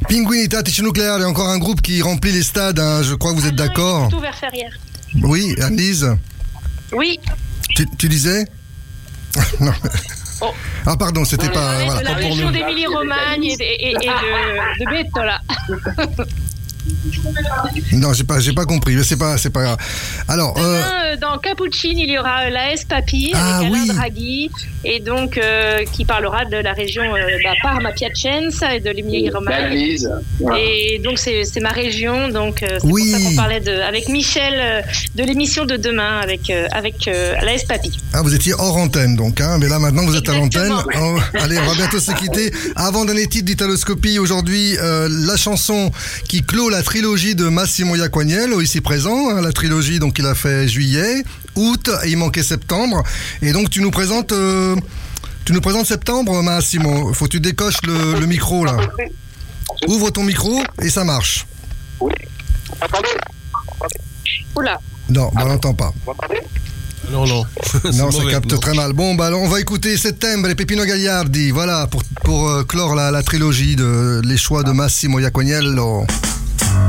Pinguini Tattici Nucleare est encore un groupe qui remplit les stades, hein, je crois que vous êtes d'accord. Tout vers Ferrières. Oui, Annelise. Oui. Tu disais? Non. Oh. Ah pardon, c'était pas... Voilà, de la région d'Émilie-Romagne et de Bettola. Non, j'ai pas compris, mais c'est pas grave. Alors, dans Capucine, il y aura l'AS Papi avec Alain Draghi, et donc qui parlera de la région Parma Piacenza et de l'Émilie-Romagne. Et donc c'est ma région, donc c'est pour ça qu'on parlait avec Michel de l'émission de demain avec l'AS Papi. Ah, vous étiez hors antenne donc, hein, mais là maintenant vous êtes à l'antenne. Allez, on va bientôt se quitter. Avant dernier titre d'Italoscopie aujourd'hui, la chanson qui clôt la trilogie de Massimo Iacognello, ici présent, hein, la trilogie donc il a fait juillet, août et il manquait septembre. Et donc tu nous présentes septembre, Massimo. Faut que tu décoches le micro là. Ouvre ton micro et ça marche. Oui. Attendez. Oula. Non, on l'entend pas. Non. Non, ça capte très mal. Bon, bah alors on va écouter Settembre et Peppino Gagliardi. Voilà, pour clore la trilogie de Les choix de Massimo Iacognello.